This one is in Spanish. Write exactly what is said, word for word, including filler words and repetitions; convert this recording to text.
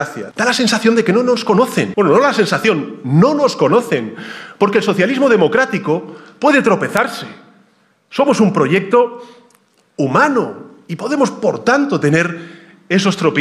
Da la sensación de que no nos conocen. Bueno, no la sensación, no nos conocen, porque el socialismo democrático puede tropezarse. Somos un proyecto humano y podemos, por tanto, tener esos tropiezos.